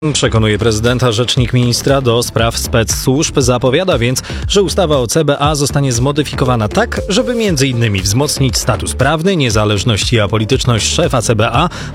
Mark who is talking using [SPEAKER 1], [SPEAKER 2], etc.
[SPEAKER 1] Przekonuje prezydenta rzecznik ministra do spraw specsłużb. Zapowiada więc, że ustawa o CBA zostanie zmodyfikowana tak, żeby m.in. wzmocnić status prawny, niezależność i apolityczność szefa CBA